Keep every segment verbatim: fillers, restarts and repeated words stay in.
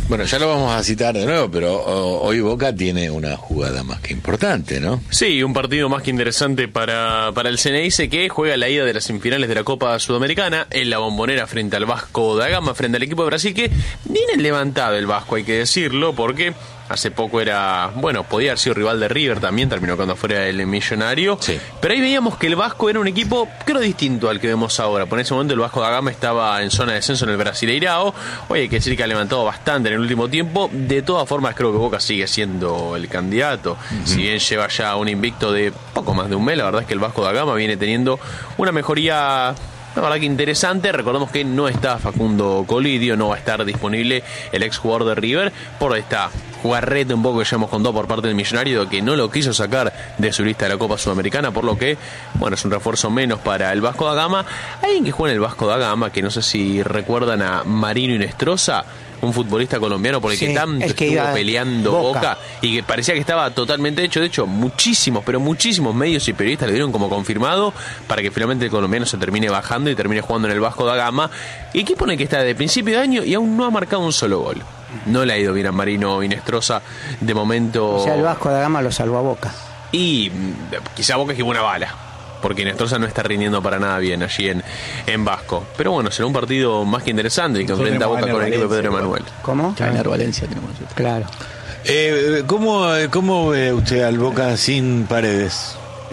Bueno, ya lo vamos a citar de nuevo, pero oh, hoy Boca tiene una jugada más que importante, ¿no? Sí, un partido más que interesante para, para el Ceneice, que juega la ida de las semifinales de la Copa Sudamericana en la Bombonera frente al Vasco da Gama, frente al equipo de Brasil, que viene levantado el Vasco, hay que decirlo, porque hace poco era, bueno, podía haber sido rival de River también, terminó cuando fuera el Millonario, sí. Pero ahí veíamos que el Vasco era un equipo, creo, distinto al que vemos ahora. Por ese momento el Vasco da Gama estaba en zona de descenso en el Brasileirao. Hoy hay que decir que ha levantado bastante en el último tiempo. De todas formas, creo que Boca sigue siendo el candidato. Uh-huh. Si bien lleva ya un invicto de poco más de un mes, la verdad es que el Vasco da Gama viene teniendo una mejoría, la verdad que interesante. Recordemos que no está Facundo Colidio, no va a estar disponible el ex jugador de River por esta jugarrete un poco que ya hemos contado por parte del Millonario, que no lo quiso sacar de su lista de la Copa Sudamericana, por lo que, bueno, es un refuerzo menos para el Vasco da Gama. Alguien que juega en el Vasco da Gama, que no sé si recuerdan a Marino Inestrosa, un futbolista colombiano por el sí, que tanto el que estuvo peleando Boca. Boca y que parecía que estaba totalmente hecho. De hecho, muchísimos, pero muchísimos medios y periodistas le dieron como confirmado para que finalmente el colombiano se termine bajando y termine jugando en el Vasco da Gama, equipo en el que está desde principio de año y aún no ha marcado un solo gol. No le ha ido bien a Marino Inestrosa de momento. O sea, el Vasco da Gama lo salvó a Boca. Y quizá Boca es una bala, porque Inestrosa no está rindiendo para nada bien allí en, en Vasco. Pero bueno, será un partido más que interesante y que enfrenta a Boca con el equipo de Pedro Emanuel. ¿Cómo? Ganar Valencia tenemos. Claro. Eh, ¿cómo, ¿Cómo ve usted al Boca sin Paredes?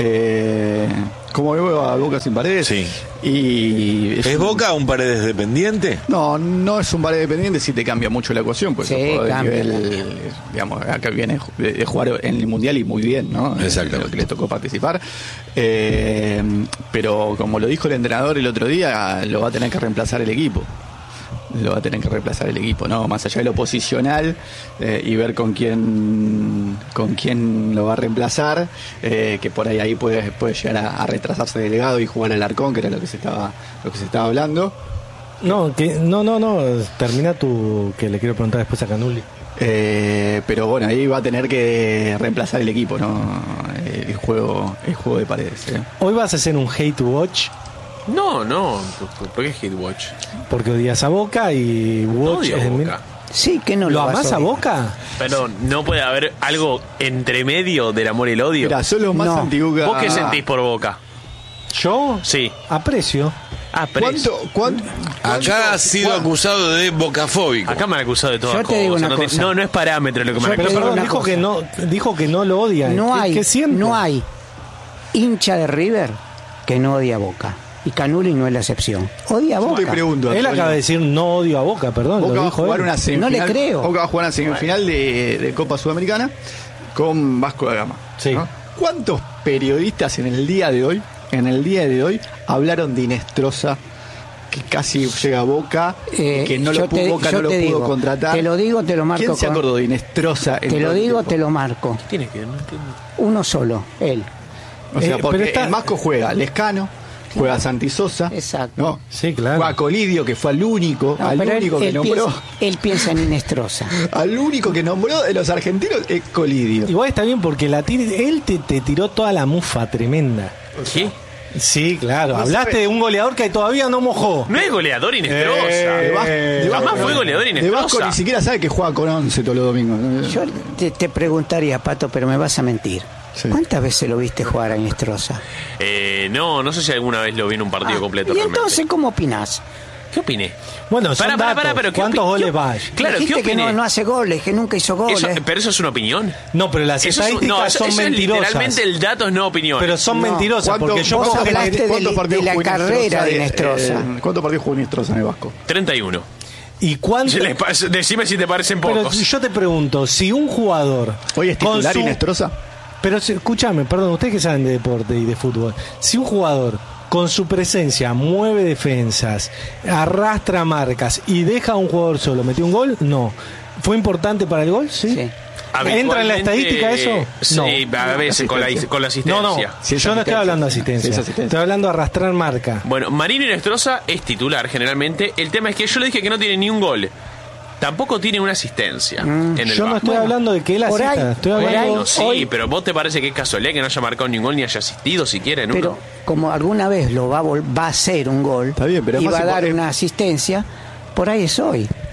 Eh, ¿Cómo veo a Boca sin Paredes? Sí. Y ¿Es, ¿Es Boca un Paredes dependiente? No, no es un Paredes dependiente, sí te cambia mucho la ecuación, pues sí, de cambia. Nivel, digamos, acá viene de jugar en el Mundial y muy bien, ¿no? Exacto. Lo que le tocó participar. Eh, pero como lo dijo el entrenador el otro día, lo va a tener que reemplazar el equipo. Lo va a tener que reemplazar el equipo, ¿no? Más allá de lo posicional eh, y ver con quién con quién lo va a reemplazar, eh, que por ahí ahí puede, puede llegar a, a retrasarse Delgado y jugar al Arcón, que era lo que se estaba lo que se estaba hablando. No, que no, no, no, termina tu que le quiero preguntar después a Canuli. Eh, pero bueno, ahí va a tener que reemplazar el equipo, ¿no? El juego, el juego de Paredes, ¿eh? Hoy vas a hacer un hate to watch. No, no, ¿por qué hate watch? Porque odias a Boca y watch no es Boca. El... Sí, que no lo, lo amás a Boca. Pero no puede haber algo entre medio del amor y el odio. Mira, son los más no. antiguos. ¿Vos qué sentís por Boca? ¿Yo? Sí. Aprecio. Aprecio. ¿Cuánto, cuánto, Acá ha sido cuánto? acusado de bocafóbico. Acá me han acusado de todas Yo te digo cosas. una No, te- cosa. no, no es parámetro lo que me han Pero te digo acusado. perdón, una dijo cosa. que no, dijo que no lo odia. No ¿Qué, hay, qué siente? no hay hincha de River que no odia a Boca. Y Canuli no es la excepción. Odia a Yo Boca. te pregunto, Él Antonio, acaba de decir no odio a Boca, perdón. Boca lo va a dijo jugar él. una semifinal. No le creo. Boca va a jugar una semifinal de, de Copa Sudamericana con Vasco da Gama. Sí. ¿no? ¿Cuántos periodistas en el día de hoy, en el día de hoy, hablaron de Inestrosa, que casi llega a Boca, Eh, que no yo lo pudo, te- Boca yo no lo te pudo digo, contratar? te lo digo, te lo marco ¿Quién se con- acordó de Inestrosa? en Te lo todo el digo, tiempo? te lo marco. Tiene que, no entiendo. Uno solo, él. O sea, Eh, porque pero está- el Vasco juega Lescano, juega Santi Sosa, Exacto. ¿no? Sí, claro. Juega Colidio, que fue al único, No, al pero él, único que él nombró, piensa, él piensa en Inestrosa. al único que nombró de los argentinos es Colidio. Igual está bien porque la tir- él te, te tiró toda la mufa tremenda. ¿Qué? Sí, claro. No Hablaste sabe. de un goleador que todavía no mojó. No es goleador Inestrosa. De Vasco- de Jamás Vasco fue no- goleador De Inestrosa. Vasco ni siquiera sabe que juega con once todos los domingos. Yo te, te preguntaría, Pato, pero me vas a mentir. Sí. ¿Cuántas veces lo viste jugar a Inestrosa? Eh, no, no sé si alguna vez lo vi en un partido Ah, completo ¿y realmente. entonces cómo opinás? ¿Qué opiné? Bueno, son Pará, pará, datos. pará, pero ¿qué ¿Cuántos opi- goles qué- vas? Claro, ¿qué Dijiste que opiné? no, no hace goles, que nunca hizo goles. Eso- pero eso es una opinión. No, pero las Eso es, estadísticas no, eso, son eso es mentirosas. literalmente el dato, es no opinión. Pero son No. mentirosas ¿Cuánto- porque yo vos como que la- hablaste de- ¿Cuántos partidos de la jugó Inestrosa carrera de de- Inestrosa. eh, ¿Cuántos partidos jugó Inestrosa en el Vasco? treinta y uno. ¿Y cuánto? Si les pa- Decime si te parecen Pero pocos. yo te pregunto, si un jugador ¿Hoy es con titular su- Inestrosa? Pero si- escúchame, perdón, ustedes que saben de deporte y de fútbol, si un jugador con su presencia mueve defensas, arrastra marcas y deja a un jugador solo, ¿metió un gol? No. ¿Fue importante para el gol? Sí. Sí. ¿Entra en la estadística eso? Sí, No. a veces con la, con la asistencia. No, no, Sí, es yo no estoy asistencia. hablando de asistencia. Sí, es asistencia. Estoy hablando de arrastrar marca. Bueno, Marino Inestrosa es titular generalmente. El tema es que yo le dije que no tiene ni un gol. Tampoco tiene una asistencia en el Yo no Vasco. estoy hablando de que él por asista, ahí- estoy por hablando... ahí- Bueno, sí, hoy- pero ¿vos te parece que es casualidad que no haya marcado ningún gol ni haya asistido siquiera en Pero uno? como alguna vez lo va a, vol- va a hacer un gol Está bien, pero y además va a se dar puede- una asistencia, por ahí es hoy.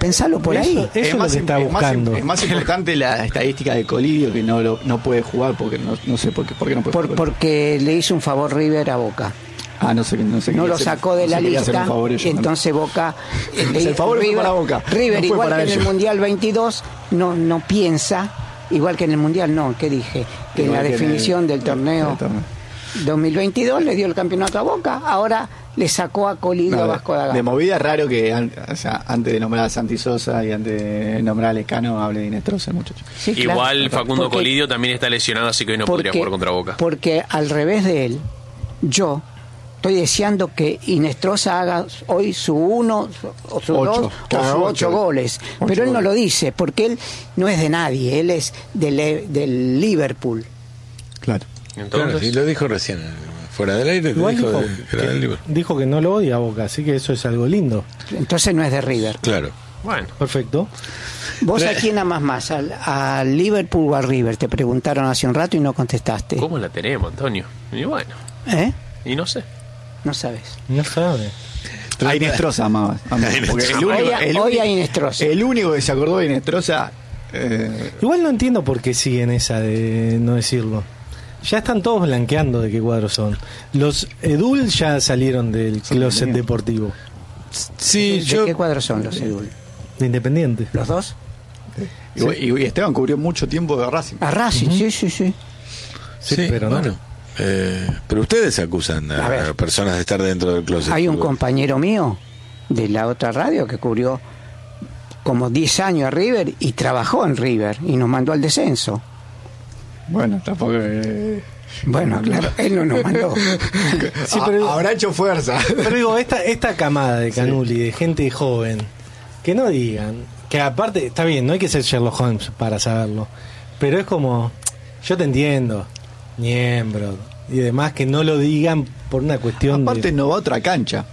Pensalo por Eso- ahí. eso es lo que está es más- buscando. es más importante la estadística de Colidio, que no lo, no puede jugar porque no, no sé por qué, por qué no puede Por- jugar. porque le hizo un favor River a Boca. Ah, no sé, no sé. No quería lo hacer- sacó de no la sé, quería hacer lista, un favor ellos, y ¿no? entonces Boca... eh, O sea, el favor fue para Boca, River, no fue igual para que en el ellos. Mundial veintidós, no, no piensa, igual que en el Mundial, no, ¿qué dije? Que Igual en la que en definición el- del torneo del torneo. dos mil veintidós le dio el campeonato a Boca, ahora le sacó a Colidio No, a Vasco da de Gama. movida es raro que an- o sea, antes de nombrar a Santi Sosa y antes de nombrar a Lescano hable de Inestrosa, el muchacho. Sí, claro. Igual Facundo Porque- Colidio también está lesionado, así que hoy no porque- podría jugar contra Boca. Porque al revés de él, yo estoy deseando que Inestrosa haga hoy su uno o su Ocho, dos claro, o su ocho, ocho. goles. Ocho Pero él no goles. lo dice, porque él no es de nadie, él es del, del Liverpool. Claro. Entonces, Claro, sí, lo dijo recién, fuera del aire, te Igual dijo, dijo que era del que, libro. dijo que no lo odia a Boca, así que eso es algo lindo. Entonces no es de River. Claro. bueno, Perfecto. ¿Vos a quién amás más? ¿Al, ¿Al Liverpool o al River? Te preguntaron hace un rato y no contestaste. ¿cómo la tenemos, Antonio? Y bueno, ¿Eh? y no sé. No sabes. No sabe. A Inestrosa amaba. amaba, porque el único, Hoy a- el hoy único- a Inestrosa. el único que se acordó de Inestrosa. Eh, Igual no entiendo por qué siguen esa de no decirlo. Ya están todos blanqueando de qué cuadros son. Los Edul ya salieron del closet bien. deportivo. Sí, ¿De yo... qué cuadros son los Edul? De Independiente. ¿Los dos? y, y Esteban cubrió mucho tiempo de Racing. A Racing, sí, sí, sí. Sí, Sí, pero no. bueno. eh, pero ustedes acusan a, A ver. a personas de estar dentro del closet. Hay un compañero mío de la otra radio que cubrió como diez años a River y trabajó en River y nos mandó al descenso. Bueno, tampoco. eh, Bueno, claro, él no nos mandó. Sí, ha- pero- habrá hecho fuerza. Pero digo, esta, esta camada de Canuli, de gente joven, que no digan, que aparte, está bien, no hay que ser Sherlock Holmes para saberlo, pero es como, yo te entiendo, miembro y demás, que no lo digan por una cuestión Aparte, de... no va a otra cancha.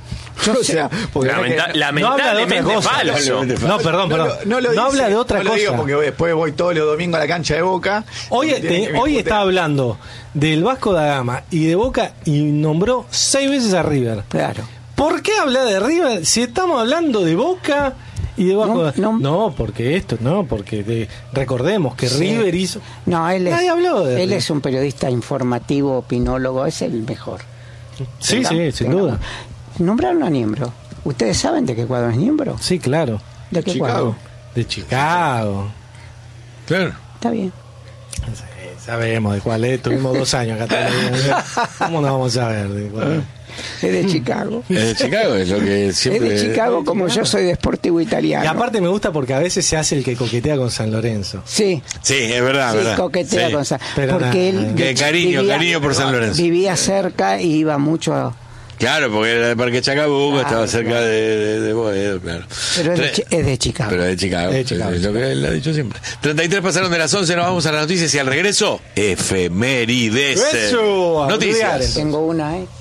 o sea, porque Lamenta- que- No habla de otra lamentablemente cosa. falso. No, perdón, no, perdón. lo- no, lo No habla dice, de otra no lo digo cosa. porque después voy todos los domingos a la cancha de Boca. Hoy, y me tienen te- que me hoy putear. está hablando del Vasco da Gama y de Boca y nombró seis veces a River. Claro. ¿Por qué habla de River si estamos hablando de Boca y de Vasco No, da Gama? no. No, porque esto, no, porque de- recordemos que Sí. River hizo... No, él es, Nadie habló de él River. es un periodista informativo, opinólogo, es el mejor. Sí, Tengamos- sí, sin tengamos- duda. Nombraron a Niembro. ¿Ustedes saben de qué cuadro es Niembro? Sí, claro. ¿De qué Chicago. cuadro? De Chicago. Claro. Está bien. Sí, sabemos de cuál es. Tuvimos dos años acá todavía. ¿Cómo no vamos a ver de cuál es? Es de Chicago. Es de Chicago, es lo que siempre... Es de Chicago como yo soy de Sportivo Italiano. Y aparte me gusta porque a veces se hace el que coquetea con San Lorenzo. Sí, Sí, es verdad, sí, verdad. coquetea Sí. con San Pero porque nada, él Que de- cariño, cariño por San Lorenzo. Vivía cerca y iba mucho a... Claro, porque era de Parque Chacabuco, Claro, estaba cerca claro. de, de, de Boedo, claro. Pero es de, Tre- Chi- es de Chicago. Pero de Chicago, De Chicago. es lo que él ha dicho siempre. treinta y tres pasaron de las once, nos vamos a las noticias y al regreso, efemérides. Eso, a Noticias. boludear. Tengo una, ¿eh?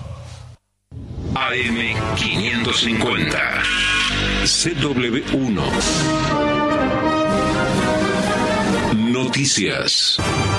A M quinientos cincuenta C W uno Noticias.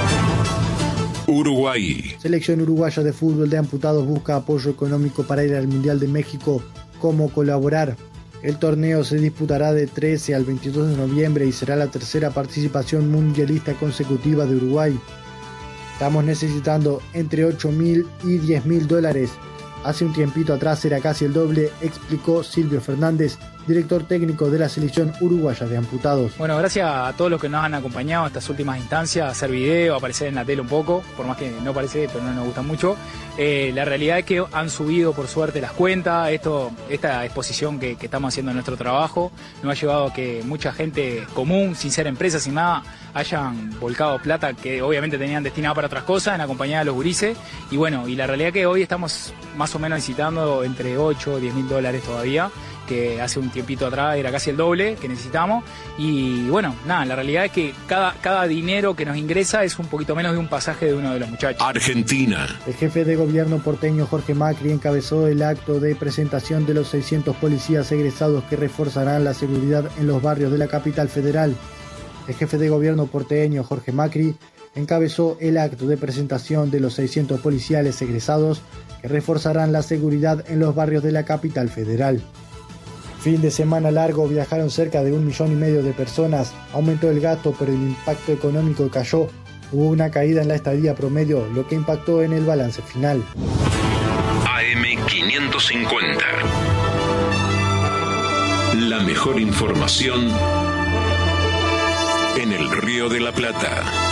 Uruguay. Selección uruguaya de fútbol de amputados busca apoyo económico para ir al Mundial de México. ¿Cómo colaborar? El torneo se disputará de trece al veintidós de noviembre y será la tercera participación mundialista consecutiva de Uruguay. Estamos necesitando entre ocho mil y diez mil dólares. Hace un tiempito atrás era casi el doble, explicó Silvio Fernández, director técnico de la selección uruguaya de amputados. Bueno, gracias a todos los que nos han acompañado en estas últimas instancias, hacer video, aparecer en la tele un poco, por más que no parece, pero no nos gusta mucho. Eh, la realidad es que han subido por suerte las cuentas, esto, esta exposición que, que estamos haciendo en nuestro trabajo nos ha llevado a que mucha gente común, sin ser empresa, sin nada, hayan volcado plata que obviamente tenían destinada para otras cosas en acompañar a los gurises. Y bueno, y la realidad es que hoy estamos más o menos necesitando entre ocho o diez mil dólares todavía, que hace un tiempito atrás era casi el doble que necesitamos. Y bueno, nada, la realidad es que cada, cada dinero que nos ingresa es un poquito menos de un pasaje de uno de los muchachos. Argentina. El jefe de gobierno porteño Jorge Macri encabezó el acto de presentación de los seiscientos policías egresados que reforzarán la seguridad en los barrios de la capital federal. El jefe de gobierno porteño Jorge Macri encabezó el acto de presentación de los seiscientos policiales egresados que reforzarán la seguridad en los barrios de la capital federal. Fin de semana largo, viajaron cerca de un millón y medio de personas, aumentó el gasto, pero el impacto económico cayó. Hubo una caída en la estadía promedio, lo que impactó en el balance final. A M quinientos cincuenta. La mejor información en el Río de la Plata.